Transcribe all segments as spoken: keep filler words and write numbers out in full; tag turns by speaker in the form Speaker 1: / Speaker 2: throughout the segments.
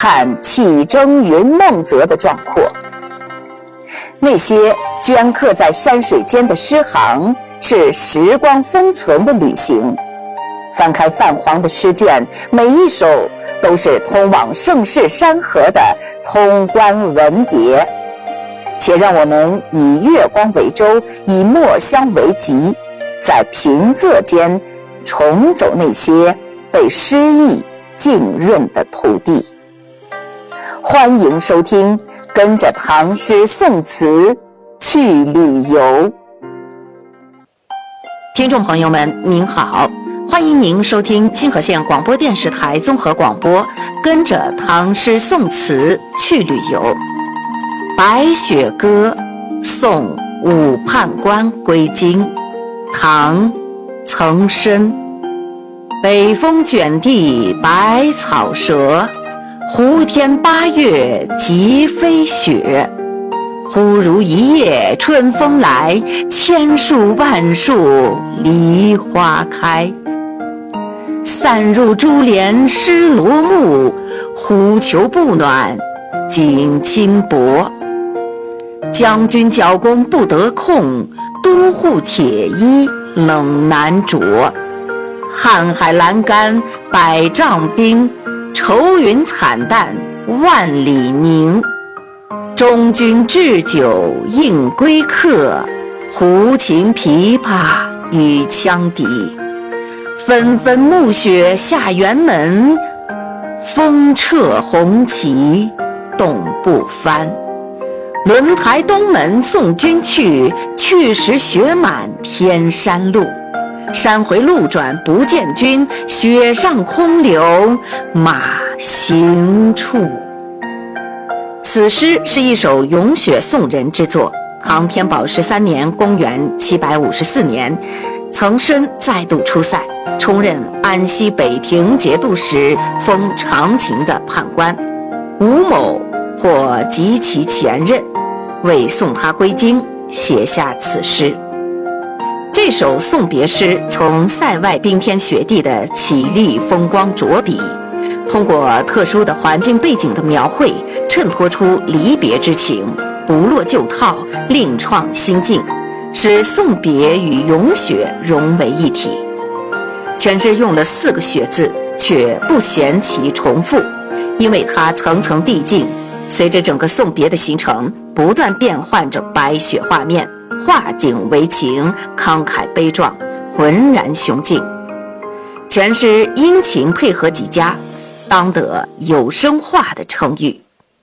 Speaker 1: 看气蒸云梦泽的壮阔。那些镌刻在山水间的诗行，是时光封存的旅行。翻开泛黄的诗卷，每一首都是通往盛世山河的通关文别。且让我们以月光为舟，以墨香为笈，在平仄间重走那些被诗意浸润的土地。欢迎收听，跟着唐诗宋词去旅游。
Speaker 2: 听众朋友们您好，欢迎您收听新河县广播电视台综合广播，跟着唐诗宋词去旅游。白雪歌，送武判官归京，唐，岑参。北风卷地白草折，胡天八月即飞雪。忽如一夜春风来，千树万树梨花开。散入珠帘湿罗幕，忽求不暖锦衾薄。将军角弓不得控，都护铁衣冷难着。瀚海阑干百丈冰，愁云惨淡万里凝。中军置酒应归客，胡琴琵琶与羌笛。纷纷暮雪下辕门，风掣红旗动不翻。轮台东门送君去，去时雪满天山路。山回路转不见君，雪上空留马行处。此诗是一首咏雪颂人之作。唐天宝十三年，公元七百五十四年，岑参再度出塞，充任安西北庭节度使，封长秦的判官。吴某或及其前任，为送他归京，写下此诗。这首送别诗从塞外冰天雪地的绮丽风光着笔，通过特殊的环境背景的描绘，衬托出离别之情，不落旧套，另创新境，使送别与咏雪融为一体。全诗用了四个雪字，却不嫌其重复，因为它层层递进，随着整个送别的行程，不断变换着白雪画面，画景为情，慷慨悲壮，浑然雄劲。全诗音情配合极佳，当得有声画的称誉。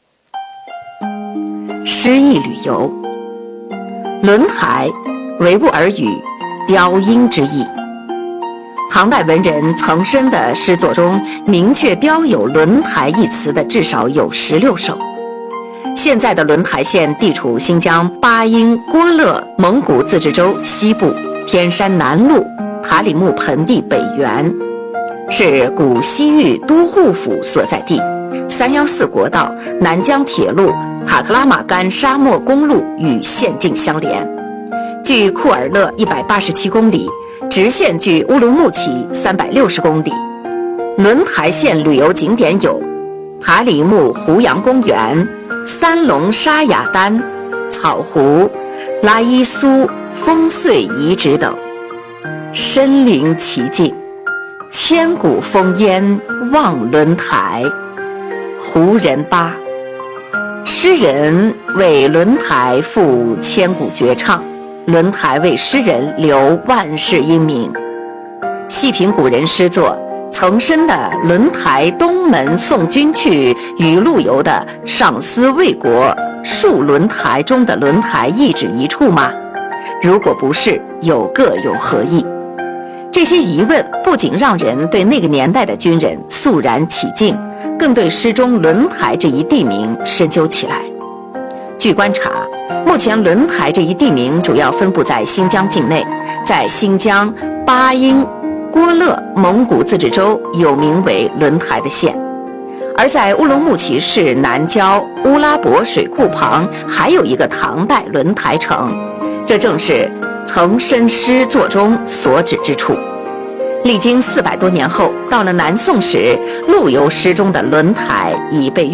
Speaker 2: 诗意旅游，轮台，维吾尔语，雕鹰之意。唐代文人岑参的诗作中，明确标有轮台一词的至少有十六首。现在的轮台县地处新疆巴音郭勒蒙古自治州西部，天山南麓，塔里木盆地北缘，是古西域都护府所在地。三幺四国道、南疆铁路、塔克拉玛干沙漠公路与县境相连，距库尔勒一百八十七公里，直线距乌鲁木齐三百六十公里。轮台县旅游景点有塔里木胡杨公园、三龙沙雅丹、草湖、拉伊苏风碎遗址等。身临其境，千古烽烟望轮台。胡人巴，诗人为轮台赋千古绝唱，轮台为诗人留万世英名。细品古人诗作，岑参的《轮台东门送君去》与陆游的《上思魏国戍轮台》中的轮台一指一处吗？如果不是，又各有何意？这些疑问不仅让人对那个年代的军人肃然起敬，更对诗中轮台这一地名深究起来。据观察，目前轮台这一地名主要分布在新疆境内，在新疆巴音郭勒蒙古自治州有名为轮台的县，而在乌鲁木齐市南郊乌拉博水库旁还有一个唐代轮台城，这正是岑参诗作中所指之处。历经四百多年后，到了南宋时，陆游诗中的轮台已被